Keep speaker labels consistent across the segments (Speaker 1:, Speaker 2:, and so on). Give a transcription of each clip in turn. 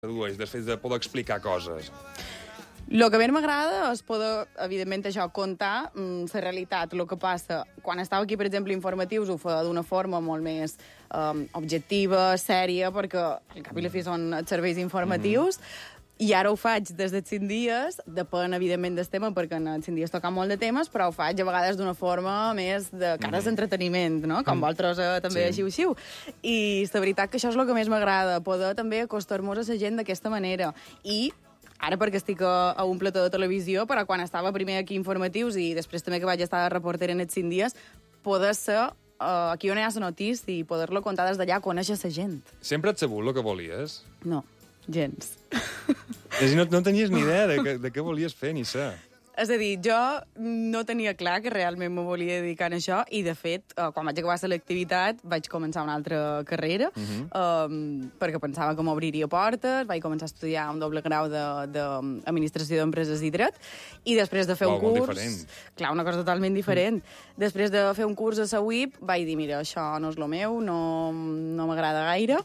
Speaker 1: després de poder explicar coses.
Speaker 2: El que més m'agrada és poder, evidentment, això, contar la realitat, el que passa. Quan estava aquí, per exemple, informatius, ho feia d'una forma molt més objectiva, sèria, perquè al cap i la fi són serveis informatius, i ara ho faig des de 5 dies, depèn, evidentment, del tema, perquè en 5 dies toca molt de temes, però ho faig a vegades d'una forma més de cares d'entreteniment, no? Com vosaltres també així. I la veritat que això és el que més m'agrada, poder també acostar-nos a la gent d'aquesta manera. I ara perquè estic a un plató de televisió, però quan estava primer aquí informatius i després també que vaig estar de reportera en els 5 dies, poder ser aquí on hi ha la notícia i poder-lo contar des d'allà, conèixer la gent.
Speaker 1: Sempre et sabut el que volies?
Speaker 2: No, gens.
Speaker 1: És a dir, no tenies ni idea de què volies fer, ni ser.
Speaker 2: És a dir, jo no tenia clar que realment me volia dedicar a això i, de fet, quan vaig acabar l'activitat vaig començar una altra carrera perquè pensava que m'obriria portes, vaig començar a estudiar un doble grau d'Administració d'Empreses i Dret i després de fer un curs...
Speaker 1: Molt diferent.
Speaker 2: Clar, una cosa totalment diferent. Després de fer un curs a la UIP vaig dir, mira, això no és el meu, no m'agrada gaire.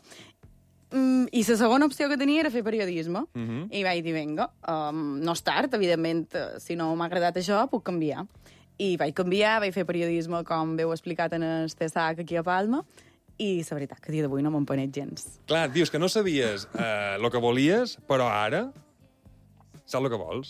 Speaker 2: I la segona opció que tenia era fer periodisme. I vaig dir, vinga, no és tard, evidentment, si no m'ha agradat això, puc canviar. I vaig canviar, vaig fer periodisme, com veu explicat en el TSAC aquí a Palma, i la veritat que a dia d'avui no m'empenet gens.
Speaker 1: Clar, dius que no sabies el que volies, però ara saps el que vols.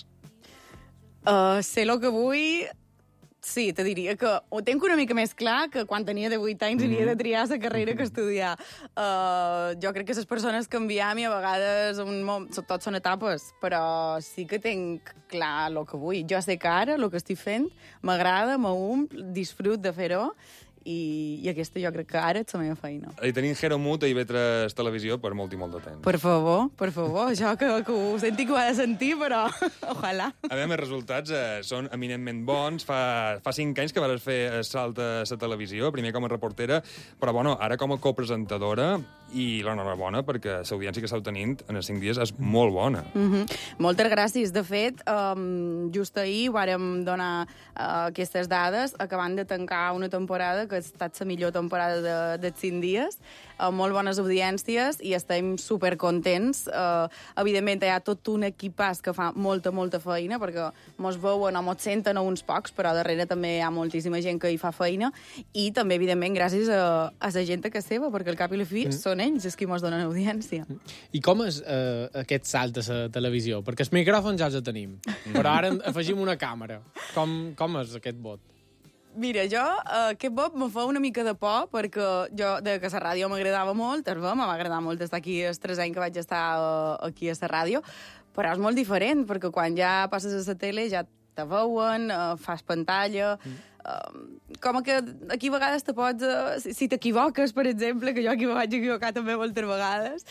Speaker 2: Sé el que vull... Sí, te diria que ho tinc una mica més clar que quan tenia 18 anys havia de triar la carrera que estudiar. Jo crec que les persones canviem i a vegades tot són etapes, però sí que tinc clar el que vull. Jo sé que ara el que estic fent m'agrada, disfrut de fer-ho, i aquesta jo crec que ara és la meva feina.
Speaker 1: I tenim Jero Mut a IB3 Televisió per molt i molt de temps.
Speaker 2: Per favor, això que ho senti que ho ha de sentir, però ojalà.
Speaker 1: A veure, els resultats són eminentment bons. Fa 5 anys que vas fer el salt a la televisió, primer com a reportera, però bueno, ara com a copresentadora, i l'enhorabona perquè l'audiència que esteu tenint en els 5 dies és molt bona.
Speaker 2: Moltes gràcies. De fet, just ahir vàrem donar aquestes dades, acabant de tancar una temporada que ha estat la millor temporada de 5 dies, amb molt bones audiències i estem supercontents. Evidentment, hi ha tot un equipàs que fa molta feina, perquè mos veuen o mos senten a uns pocs, però darrere també hi ha moltíssima gent que hi fa feina, i també, evidentment, gràcies a la gent que seva, perquè al cap i la fi són ells els qui mos donen audiència.
Speaker 3: I com és aquest salt a la televisió? Perquè els micròfons ja els tenim, però ara afegim una càmera. Com és aquest vot?
Speaker 2: Mira, jo, aquest vot me fa una mica de por, perquè jo, de que la ràdio m'agradava molt, me va agradar molt estar aquí els 3 anys que vaig estar aquí a la ràdio, però és molt diferent, perquè quan ja passes a la tele ja te veuen, fas pantalla... Com que aquí a vegades te pots... Si t'equivoques, per exemple, que jo aquí me vaig equivocar també moltes vegades...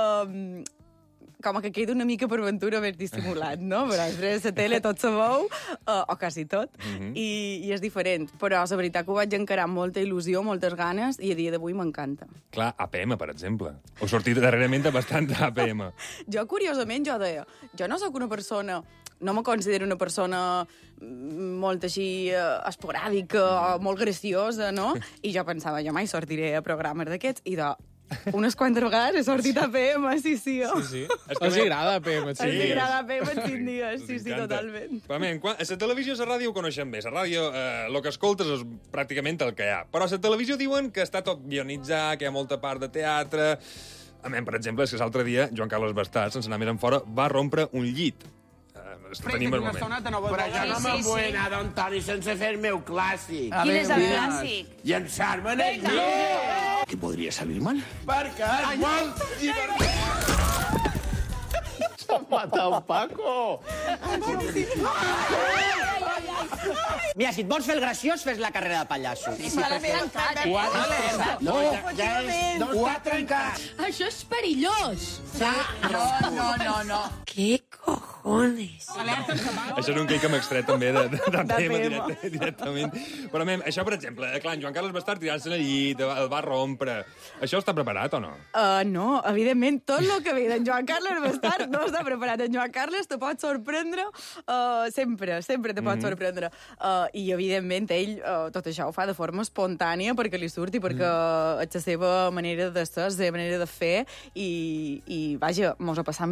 Speaker 2: com que queda una mica per ventura més dissimulat, no? Però després a la tele tot se veu, o quasi tot, i és diferent. Però la veritat que ho vaig encarar amb molta il·lusió, moltes ganes, i a dia d'avui m'encanta.
Speaker 1: Clar, APM, per exemple. Heu sortit darrerament de bastant APM.
Speaker 2: Jo, curiosament, deia, jo no sóc una persona... No me considero una persona molt així esporàdica o molt graciosa, no? I jo pensava, jo mai sortiré a programes d'aquests, i unes quantes vegades he sortit a APM, sí.
Speaker 3: Sí. Els agrada APM, sí.
Speaker 2: Els agrada APM en 5 dies, sí, totalment.
Speaker 1: Però, a la televisió i la ràdio ho coneixem bé. La ràdio, el que escoltes és pràcticament el que hi ha. Però a la televisió diuen que està tot guionitzat, que hi ha molta part de teatre... Per exemple, és que l'altre dia Joan Carles Bastard, sense anar més enfora, va rompre un llit. Tenim el moment.
Speaker 4: Però jo no me'n vull anar d'Antoni sense fer el meu clàssic.
Speaker 5: Quin és el clàssic?
Speaker 4: Llançar-me en el llit.
Speaker 6: ¿Qué podría salir mal?
Speaker 4: Perquè és molt divertit. S'ha matat Paco.
Speaker 6: Mira, si et vols fer el graciós, fes la carrera de pallasso.
Speaker 4: Ho ha trencat.
Speaker 5: Això és perillós.
Speaker 4: No.
Speaker 5: ¿Qué cojones?
Speaker 1: Això és un que hem extret també d'APM directament. Però, això, per exemple, clar, en Joan Carles Bastard tirant-se en el llit, el va rompre. Això està preparat o no?
Speaker 2: No, evidentment, tot el que ve d'en Joan Carles Bastard no està preparat. En Joan Carles te pot sorprendre sempre te pot sorprendre. I, evidentment, ell tot això ho fa de forma espontània perquè li surti, perquè és la seva manera de ser, la seva manera de fer, i vaja, mos ha passat